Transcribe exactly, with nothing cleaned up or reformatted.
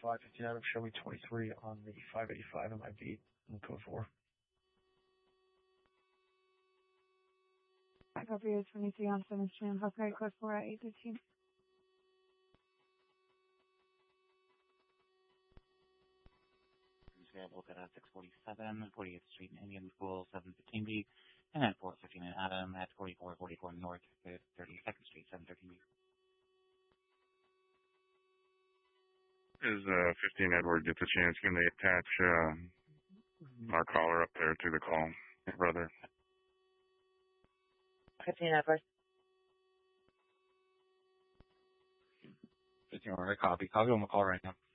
five fifteen Adam, show me twenty-three on the five eighty-five in my beat in code four. I copy you twenty-three on seventh Street, Huckberry, code four at eight fifteen. Available at six forty-seven, forty-eighth Street in Indian School, seven fifteen B, and at four fifteen in Adam at forty-four forty-four North, thirty-second Street, seven thirteen B. Is uh, fifteen Edward gets a chance, can they attach uh, our caller up there to the call, brother? fifteen Edward. fifteen Edward, copy. Copy on the call right now.